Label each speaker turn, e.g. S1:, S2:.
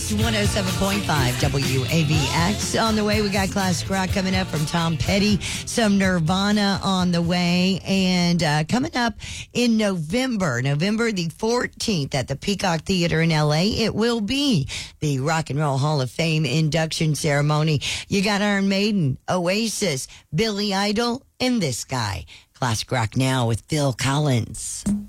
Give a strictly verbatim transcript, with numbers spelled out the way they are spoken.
S1: is one oh seven point five W A V X. On the way, we got classic rock coming up from Tom Petty, some Nirvana on the way, and uh, coming up in November, November the fourteenth at the Peacock Theater in L A, it will be the Rock and Roll Hall of Fame induction ceremony. You got Iron Maiden, Oasis, Billy Idol, and this guy. Classic rock now with Phil Collins.